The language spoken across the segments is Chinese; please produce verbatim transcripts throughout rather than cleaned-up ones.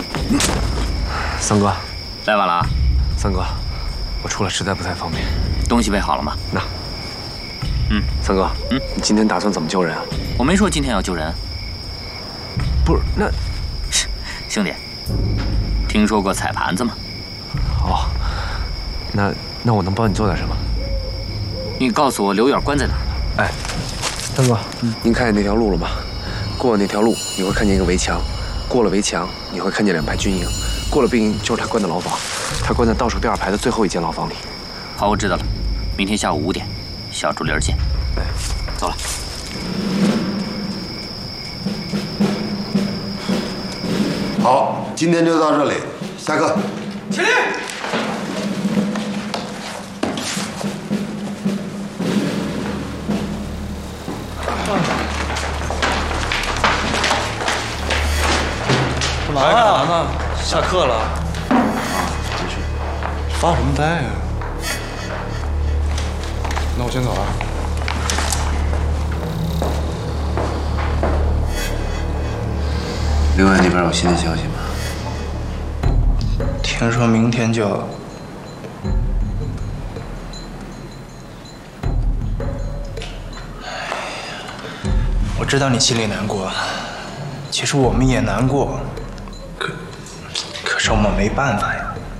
三哥， 来晚了啊。 三哥，我出来实在不太方便。 东西备好了吗？ 那。 嗯， 三哥， 嗯， 你今天打算怎么救人啊？ 我没说今天要救人。 不是，那， 兄弟，听说过踩盘子吗？ 哦，那那我能帮你做点什么？ 你告诉我刘远关在哪儿？ 哎，三哥，嗯，您看见那条路了吗？过了那条路，你会看见一个围墙；过了围墙，你会看见两排军营；过了兵营，就是他关的牢房。他关在倒数第二排的最后一间牢房里。 好，我知道了。明天下午五点，小竹林见。 哎， 走了。 好，今天就到这里，下课。 起立。 干嘛呀？干嘛呢？下课了。继续。发什么呆呀？那我先走了。 刘远那边有新的消息吗？ 听说明天就要。我知道你心里难过，其实我们也难过，可可是我们没办法呀。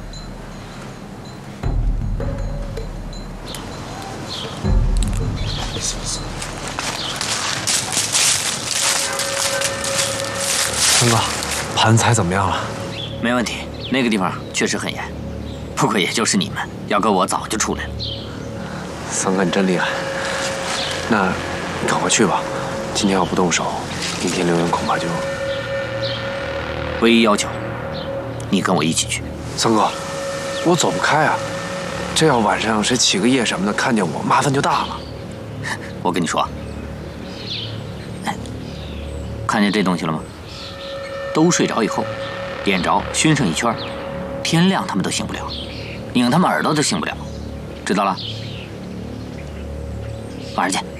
三哥，盘猜怎么样了？ 没问题，那个地方确实很严，不过也就是你们，要搁我早就出来了。 三哥，你真厉害。那，你赶快去吧。今天要不动手，明天刘远恐怕就…… 唯一要求，你跟我一起去。 三哥，我走不开啊！这要晚上谁起个夜什么的看见我，麻烦就大了。 我跟你说，哎，看见这东西了吗？都睡着以后，点着熏上一圈，天亮他们都醒不了，拧他们耳朵都醒不了，知道了？晚上见。